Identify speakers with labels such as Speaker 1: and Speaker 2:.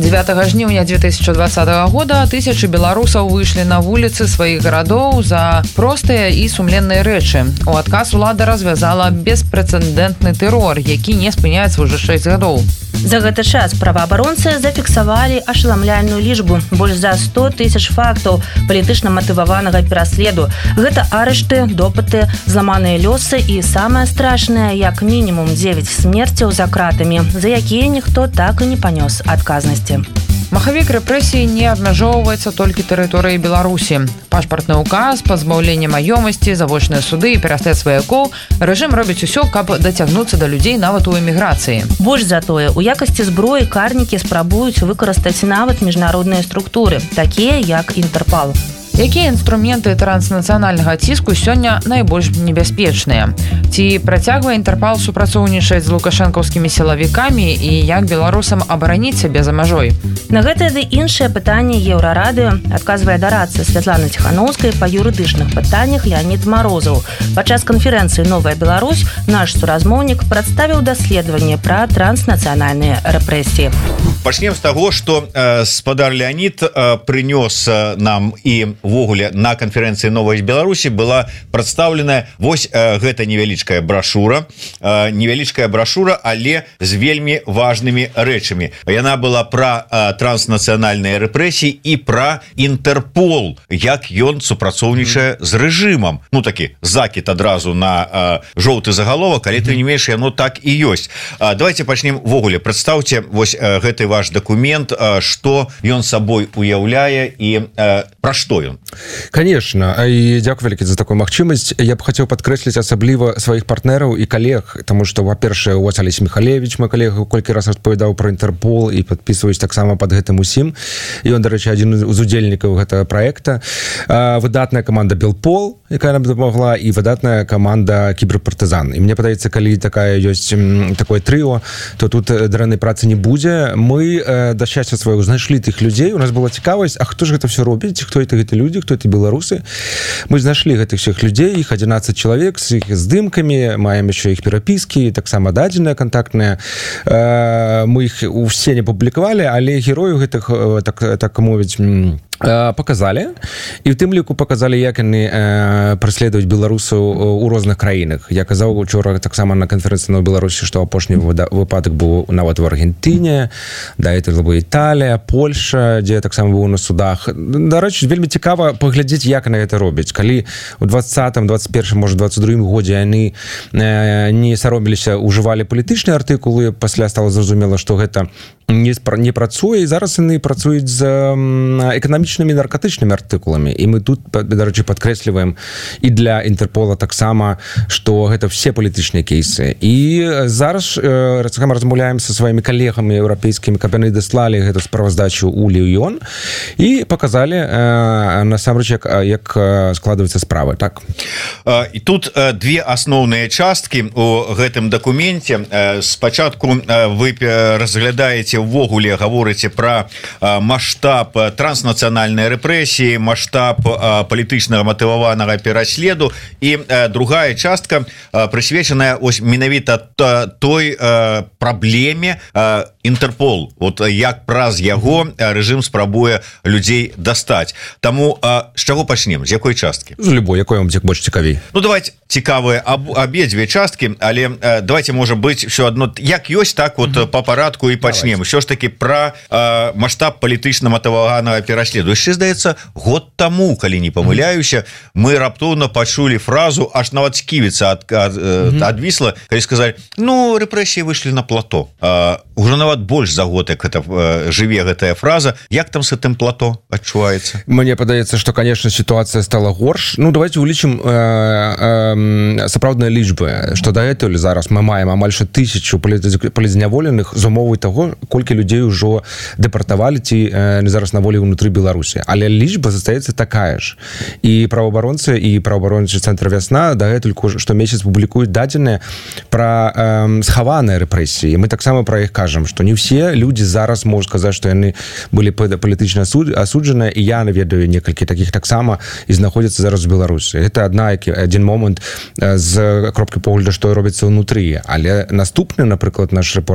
Speaker 1: 9 жніўня 2020 года тысячы беларусаў выйшлі на вуліцы сваіх гарадоў за простыя і сумленныя рэчы. У адказ улада развязала беспрэцэдэнтны тэрор, які не спыняецца ўжо 6 гадоў.
Speaker 2: За гэты час праваабаронцы зафіксавалі ашаламляльную лічбу больш за 100 тысяч фактаў палітычна матываванага пераследу. Гэта арышты, допыты, зламаныя лёсы і самае страшнае, як мінімум 9 смерцяў за кратамі, за якія ніхто так і не панёс адказнасці.
Speaker 1: Махавік рэпрэсій не абмяжоўваецца толькі тэрыторыяй Беларусі. Пашпартны ўказ, пазбаўленне маёмасці, завочныя суды і пераслед сваякоў. Рэжым робіць усё, каб дацягнуцца да людзей нават у эміграцыі.
Speaker 2: Больш за тое, у якасці зброі карнікі спрабуюць выкарыстаць нават міжнародныя структуры, такія як Інтэрпал.
Speaker 1: Якія інструменты транснацыянальнага ціску сёння найбольш небяспечныя? Ці працягвае Інтэрпал супрацоўнічаць з лукашэнкаўскімі сілавікамі і як беларусам абараніць сябе за мяжой?
Speaker 2: На гэтае ды іншае пытанне Еўрарадыё адказвае дарадца Святланы Ціханаўскай па юрыдычных пытаннях Леанід Марозаў. Падчас канферэнцыі «Новая Беларусь» наш суразмоўнік прадставіў даследаванне пра транснацыянальныя рэпрэсіі.
Speaker 3: Пачнем з таго, што спадар Леанід прынёс нам і ввогуле на канферэнцыі «Новай Беларусі» была прадстаўленая вось гэта невялічкая брашура, але з вельмі важнымі рэчамі. Яна была пра транснацыянальныя рэпрэсіі і пра Інтэрпол, як ён супрацоўнічае з рэжымам. Ну такі закід адразу на жоўты загаловак, але тым не менш яно так і ёсць. Давайте пачнем ввогуле. Прадстаўце вось гэты ваш дакумент, што ён сабой уяўляе і пра што ён.
Speaker 4: Конечно, і дзякую вялікі за такую магчымасць. Я б хацеў падкрэсліць асабліва сваіх партнераў і калег, таму што, па-першае, у Алесь Михалевич, мой калега, колькі раз распавядаў пра Інтэрпол і падпісваюць таксама пад гэтым усім. Ён, дарэчы, адзін з удзельнікаў гэтага праекта. Выдатная каманда Белпол, якая нам дапамагла, і выдатная каманда Кіберпартызан. І мне падаецца, калі ёсць такое трыо, то тут дрэннай працы не будзе. Мы да шчасця свайго знайшлі тых людзей. У нас была цікавасць, а хто ж гэта все робіць? Хто это гэты люди, кто это беларусы? Мы знайшлі гэтых всех людзей, іх 11 чалавек з іх здымкамі, маем яшчэ іх перапіскі, таксама дадзеныя кантактныя. Мы іх усе не публікавалі, але герою гэтых, так мовіць, показалі, і в тым ліку показалі, як яны праследуюць беларусаў у розных краінах. Я казаў учора таксама на канферэнцыі «Новай Беларусі», што апошні выпадак быў нават в Аргентыне, да это была Італія, Польша, дзе таксама быў на судах. Дарэчы, вельмі цікава паглядзець, як яны гэта робяць. Калі у 20-м, 21-м, можа 22-м годзе яны не саромеліся, ужывалі палітычныя артыкулы, пасля стала зразумела, што гэта не працуе, і зараз яны працуюць з эканамічнымі наркотычнымі артыкуламі. І мы тут, дарэчы, падкрэсліваем і для Інтэрпола таксама, што гэта все палітычныя кейсы. І зараз размаўляем са сваімі калегамі еўрапейскімі, каб яны даслалі гэту справаздачу ў Ліён і паказалі насамрэч, як складваюцца справы. Так?
Speaker 3: І тут две асноўныя часткі у гэтым дакуменце. Спачатку вы разглядаеце ўвогуле, гаворыце пра маштаб транснацыянальнай рэпрэсіі, маштаб палітычнага матываванага пераследу, і другая частка прысвечаная ось менавіта той праблеме Інтэрпол, вот як праз яго рэжым спрабуе людзей дастаць. Таму з чаго пачнем, з якой часткі?
Speaker 4: З любой, якой вам больш цікавей.
Speaker 3: Ну давайте цікавыя абедзве часткі, але давайте, можа быць, все адно як ёсць, так вот по парадку і пачнем. Що ж таки пра маштаб палітычна матываванага пераследу. Яшчэ, здаецца, год таму, калі не памыляюся, мы раптоўна пачулі фразу, аж нават сківіца адвісла, калі сказалі, ну, рэпрэсіі выйшлі на плато. Уже нават больш за год, як гэта жыве гэтая фраза. Як там с гэтым плато адчуваецца?
Speaker 4: Мне падаецца, што, конечно, сітуацыя стала горш. Ну, давайте улічым сапраўдныя лічбы, што дагэтуль зараз мы маем амаль 1000 палізняволеных з умовай таго, колькі людзей ужо дэпартавалі ці зараз на волі ўнутры Беларусі. Але лічба застаецца такая ж. І праваабаронцы і праваабарончы цэнтр «Вясна» дагэтуль штомесяц публікуюць дадзеныя пра схаваныя рэпрэсіі. Мы таксама пра іх кажам, што не ўсе людзі зараз могуць сказаць, што яны былі палітычна асуджаныя, і я наведаю некалькі такіх таксама і знаходзяцца зараз у Беларусі. Гэта адзін момант з кропкі погляду, што робіцца ўнутры. Але наступны, напрыклад, наш рэпорт